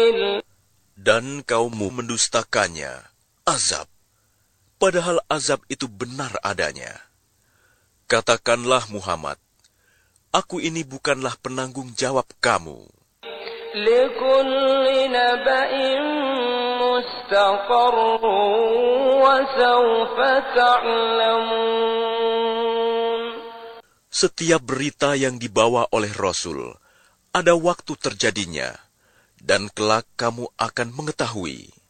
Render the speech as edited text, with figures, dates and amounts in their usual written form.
Dan kaummu mendustakannya, azab, padahal azab itu benar adanya. Katakanlah Muhammad, aku ini bukanlah penanggung jawab kamu. لِكُلِّ نَبَإٍ مُّسْتَقَرٌّ وَسَوْفَ تَعْلَمُونَ. Setiap berita yang dibawa oleh Rasul, ada waktu terjadinya, dan kelak kamu akan mengetahui.